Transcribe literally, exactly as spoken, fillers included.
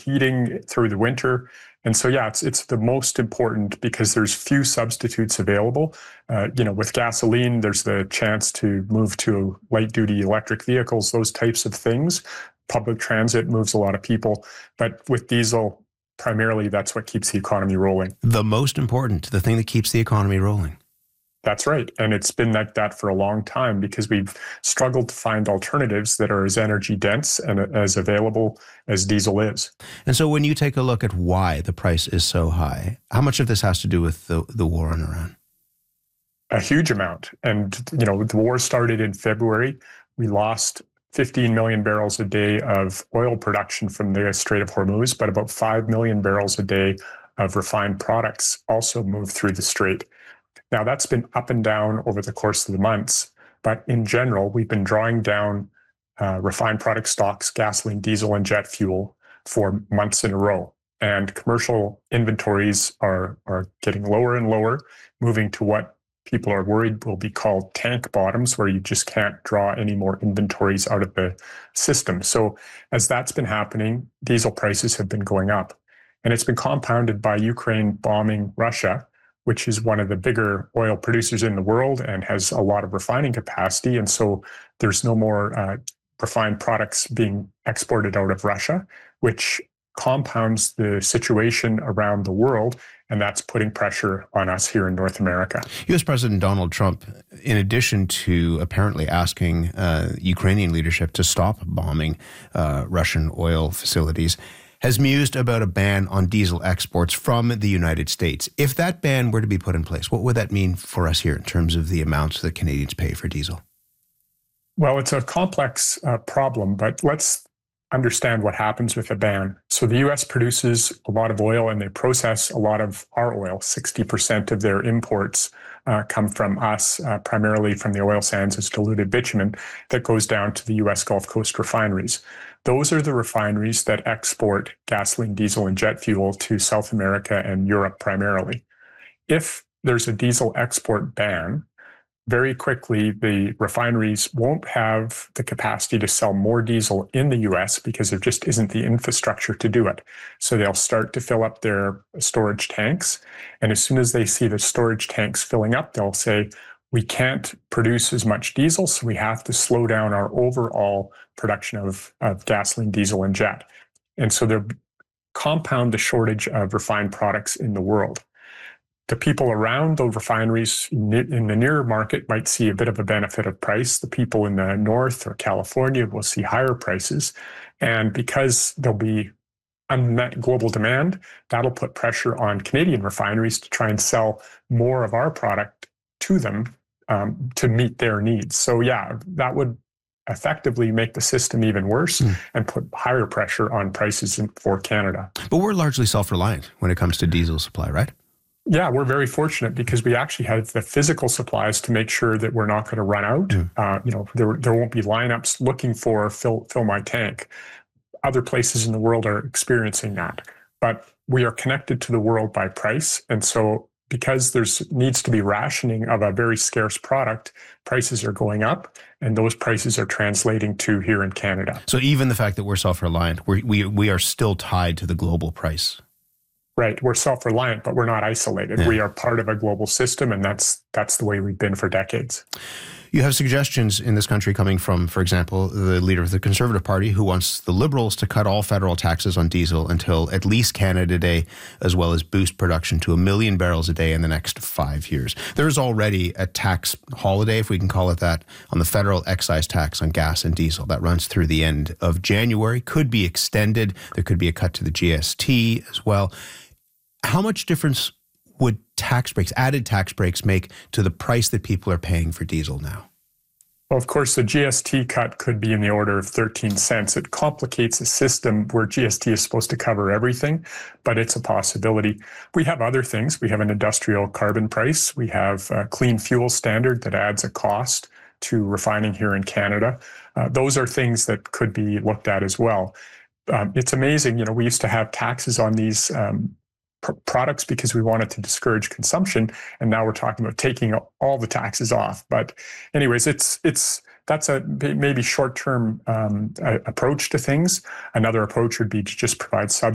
heating through the winter. And so, yeah, it's it's the most important because there's few substitutes available. Uh, you know, with gasoline, there's the chance to move to light-duty electric vehicles, those types of things. Public transit moves a lot of people. But with diesel, primarily, that's what keeps the economy rolling. The most important, the thing that keeps the economy rolling. That's right. And it's been like that for a long time because we've struggled to find alternatives that are as energy dense and as available as diesel is. And so when you take a look at why the price is so high, how much of this has to do with the, the war in Iran? A huge amount. And, you know, the war started in February. We lost fifteen million barrels a day of oil production from the Strait of Hormuz, but about five million barrels a day of refined products also moved through the strait. Now, that's been up and down over the course of the months, but in general, we've been drawing down uh, refined product stocks, gasoline, diesel, and jet fuel for months in a row. And commercial inventories are, are getting lower and lower, moving to what people are worried will be called tank bottoms, where you just can't draw any more inventories out of the system. So as that's been happening, diesel prices have been going up. And it's been compounded by Ukraine bombing Russia, which is one of the bigger oil producers in the world and has a lot of refining capacity. And so there's no more uh, refined products being exported out of Russia, which compounds the situation around the world. And that's putting pressure on us here in North America. U S President Donald Trump, in addition to apparently asking uh, Ukrainian leadership to stop bombing uh, Russian oil facilities, has mused about a ban on diesel exports from the United States. If that ban were to be put in place, what would that mean for us here in terms of the amounts that Canadians pay for diesel? Well, it's a complex uh, problem, but let's understand what happens with a ban. So the U S produces a lot of oil and they process a lot of our oil. sixty percent of their imports uh, come from us, uh, primarily from the oil sands as diluted bitumen that goes down to the U S Gulf Coast refineries. Those are the refineries that export gasoline, diesel, and jet fuel to South America and Europe primarily. If there's a diesel export ban, very quickly, the refineries won't have the capacity to sell more diesel in the U S because there just isn't the infrastructure to do it. So they'll start to fill up their storage tanks. And as soon as they see the storage tanks filling up, they'll say, we can't produce as much diesel, so we have to slow down our overall production of, of gasoline, diesel, and jet. And so they'll compound the shortage of refined products in the world. The people around the refineries in the near market might see a bit of a benefit of price. The people in the north or California will see higher prices. And because there'll be unmet global demand, that'll put pressure on Canadian refineries to try and sell more of our product to them um, to meet their needs. So yeah, that would effectively make the system even worse mm. and put higher pressure on prices in, for Canada. But we're largely self-reliant when it comes to diesel supply, right? Yeah, we're very fortunate because we actually have the physical supplies to make sure that we're not going to run out. Mm. Uh, you know, there there won't be lineups looking for fill fill my tank. Other places in the world are experiencing that, but we are connected to the world by price, and so because there's needs to be rationing of a very scarce product, prices are going up, and those prices are translating to here in Canada. So even the fact that we're self-reliant, we we we are still tied to the global price. Right. We're self-reliant, but we're not isolated. Yeah. We are part of a global system, and that's that's the way we've been for decades. You have suggestions in this country coming from, for example, the leader of the Conservative Party who wants the Liberals to cut all federal taxes on diesel until at least Canada Day, as well as boost production to a million barrels a day in the next five years. There's already a tax holiday, if we can call it that, on the federal excise tax on gas and diesel. That runs through the end of January, could be extended. There could be a cut to the G S T as well. How much difference would tax breaks, added tax breaks, make to the price that people are paying for diesel now? Well, of course, the G S T cut could be in the order of thirteen cents. It complicates a system where G S T is supposed to cover everything, but it's a possibility. We have other things. We have an industrial carbon price. We have a clean fuel standard that adds a cost to refining here in Canada. Uh, those are things that could be looked at as well. Um, it's amazing. You know, we used to have taxes on these um, products because we wanted to discourage consumption, and now we're talking about taking all the taxes off. But anyways, it's it's that's a maybe short-term um, approach to things. Another approach would be to just provide subsidies